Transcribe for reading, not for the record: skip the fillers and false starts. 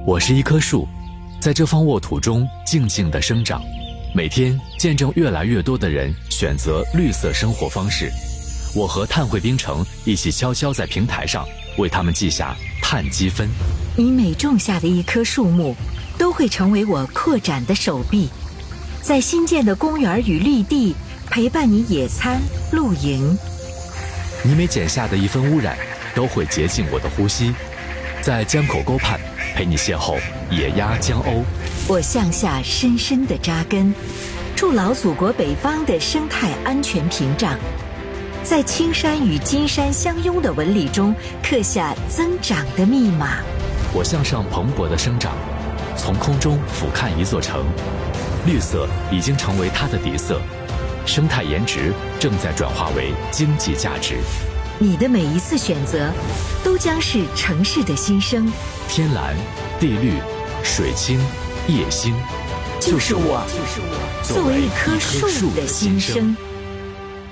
我是一棵树，在这方沃土中静静地生长，每天见证越来越多的人选择绿色生活方式。我和碳汇冰城一起悄悄在平台上为他们记下碳积分。 你每种下的一棵树木，都会成为我扩展的手臂，在新建的公园与绿地陪伴你野餐、露营。 你每剪下的一分污染，都会洁净我的呼吸，在江口沟畔陪你邂逅野鸭江鸥。 我向下深深地扎根，筑牢祖国北方的生态安全屏障，在青山与金山相拥的纹理中刻下增长的密码。 我向上蓬勃地生长，从空中俯瞰一座城，绿色已经成为它的底色，生态颜值正在转化为经济价值。 你的每一次选择，都将是城市的新生。 天蓝、地绿、水清、夜星， 就是我作为一棵树的新生。